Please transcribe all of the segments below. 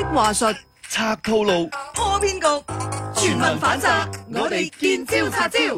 話術， 拆套路， 破騙局，全民反詐，我哋見招拆招。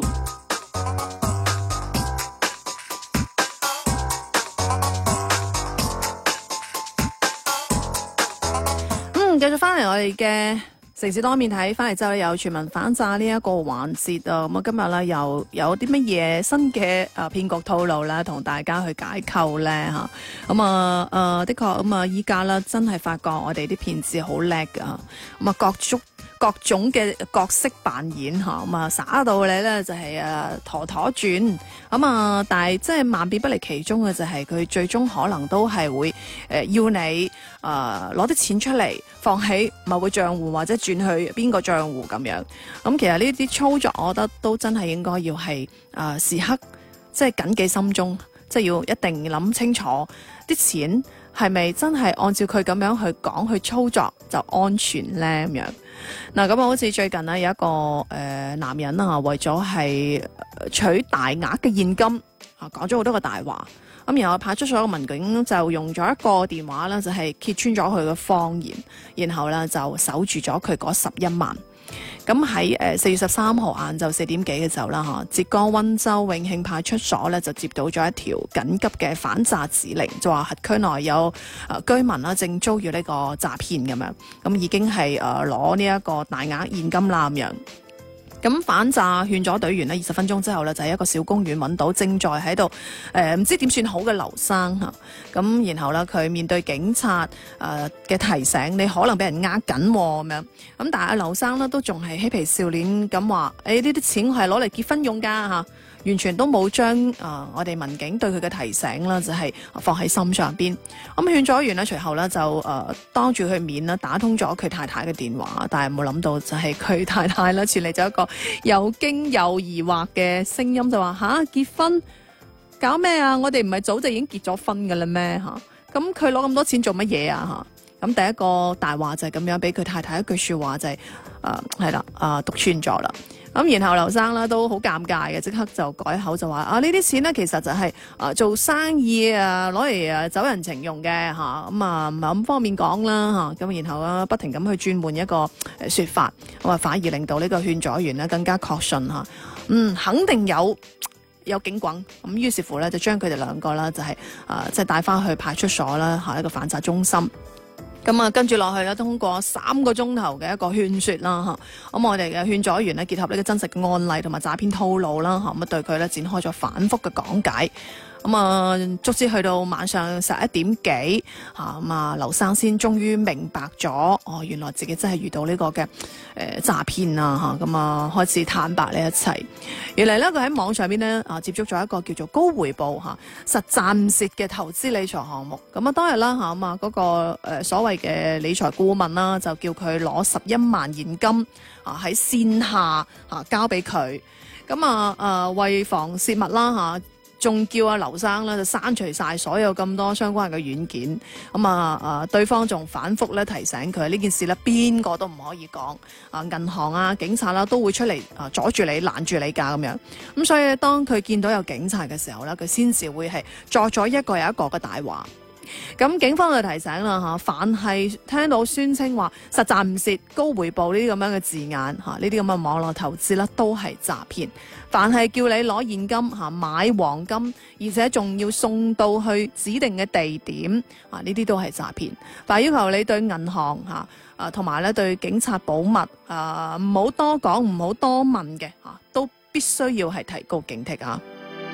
繼續翻嚟我哋嘅城市多面睇，翻嚟之後有全民反詐呢一個環節啊。咁啊，今日咧又有啲乜嘢新嘅騙局套路咧，同大家去解構咧嚇。咁啊的確咁啊，依家咧真係發覺我哋啲騙子好叻噶。咁啊，各種嘅角色扮演嚇，咁啊耍到你咧就係陀陀轉。咁啊，但係即係萬變不離其宗嘅就係佢最終可能都係會要你攞啲錢出嚟放喺某個賬戶或者轉去邊個賬戶咁樣。咁其實呢啲操作，我覺得都真係應該要係時刻即係謹記心中，即係要一定諗清楚啲錢係咪真係按照佢咁樣去講去操作就安全咧咁樣。嗱，咁啊，好似最近呢，有一個男人啊，為咗係取大額嘅現金啊，講咗好多個大話。咁然後派出所嘅民警就用咗一個電話咧，就係揭穿咗佢嘅謊言，然後咧就守住咗佢嗰11萬。咁喺4月13號晏晝4點幾嘅時候啦，嚇，浙江溫州永慶派出所咧就接到咗一條緊急嘅反詐指令，就話轄區內有居民啦正遭遇呢個詐騙咁樣，咁已經係攞呢一個大額現金啦咁樣。咁反詐勸阻隊員呢20分鐘之後呢，就喺一個小公園揾到正在喺度唔知點算好嘅劉生嚇。咁然後呢，佢面對警察嘅提醒，你可能俾人呃緊咁樣。咁但係阿劉生呢，都仲係嬉皮笑臉咁話：呢啲錢係攞嚟結婚用㗎嚇。完全都冇將我哋民警對佢嘅提醒啦，就係放喺心上邊。咁勸阻員呢，隨後呢就當住佢面啦，打通咗佢太太嘅電話，但係冇諗到就係佢太太啦傳嚟咗一個又驚又疑惑嘅聲音，就話吓，結婚搞咩啊？我哋唔係早就已經結咗婚㗎啦咩嚇？咁佢攞咁多錢做乜嘢啊嚇？咁第一個大話就係咁樣俾佢太太一句説話就係係啦篤穿咗啦。咁然後劉生啦都好尷尬嘅，即刻就改口就話呢啲錢呢，其實就係做生意攞嚟走人情用嘅嚇，咁啊唔係咁方便講啦嚇。咁然後不停咁去轉換一個説法，咁啊反而令到呢個勸阻員呢更加確信嚇，肯定有警棍。咁於是乎咧就將佢哋兩個啦就係即係帶翻去派出所啦嚇，一個反詐中心。咁啊，跟住落去咧，通過3個鐘頭嘅一個勸說啦嚇，咁我哋嘅勸阻員呢，結合呢個真實嘅案例同埋詐騙套路啦嚇，咁對佢咧展開咗反覆嘅講解。咁啊，足之去到晚上11點幾嚇，咁啊，劉生先終於明白咗，原來自己真係遇到呢個嘅詐騙啊嚇，咁啊開始坦白呢一切。原嚟咧佢喺網上邊咧接觸咗一個叫做高回報實賺唔蝕嘅投資理財項目。咁啊當日啦嚇，咁啊嗰個所謂嘅理財顧問啦，就叫佢攞11萬現金喺線下交俾佢。咁為防泄密啦嚇，仲叫阿劉生咧就刪除晒所有咁多相關嘅軟件。咁對方仲反覆咧提醒佢呢件事咧邊個都唔可以講。銀行警察啦都會出嚟阻住你攔住你㗎咁樣。咁所以當佢見到有警察嘅時候咧，佢先至會係作咗一個又一個嘅大話。咁警方就提醒啦嚇，凡係聽到宣稱話實賺唔蝕、高回報呢啲咁樣嘅字眼嚇，呢啲咁嘅網絡投資咧都係詐騙。凡係叫你攞現金買黃金，而且仲要送到去指定嘅地點呢啲都係詐騙。凡要求你對銀行同埋咧對警察保密唔好多講、唔好多問嘅都必須要係提高警惕啊！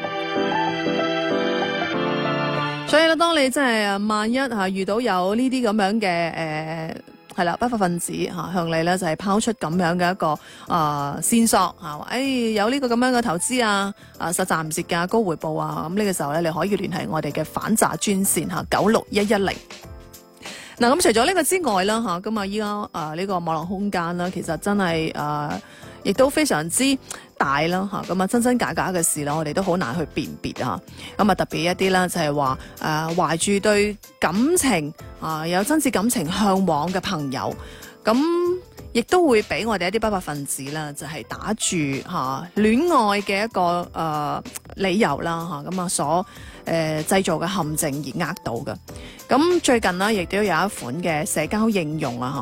所以咧，當你真係萬一遇到有呢啲咁樣嘅係啦不法分子向你咧就係拋出咁樣嘅一個線索有呢個咁樣嘅投資實賺唔蝕㗎，高回報啊！咁呢個時候咧，你可以聯繫我哋嘅反詐專線96110。嗱，咁除咗呢個之外啦嚇，咁依家呢個網絡空間啦，其實真係亦都非常之大啦嚇，咁真假嘅事啦，我哋都好難去辨別啊。咁特別一啲啦，就係話懷住對感情有真摯感情向往嘅朋友，咁亦都會俾我哋一啲不法分子啦，就係打住戀愛嘅一個理由啦嚇，咁所製造嘅陷阱而呃到嘅。咁最近呢，亦都有一款嘅社交應用